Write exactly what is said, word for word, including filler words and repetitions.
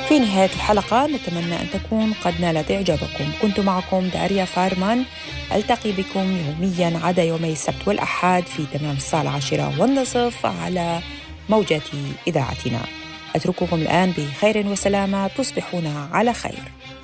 في نهاية الحلقة نتمنى أن تكون قد نالت إعجابكم. كنت معكم داريا فارمان، ألتقي بكم يومياً عدا يومي السبت والأحد في تمام الساعة العاشرة والنصف على موجة إذاعتنا. أترككم الآن بخير وسلامة، تصبحون على خير.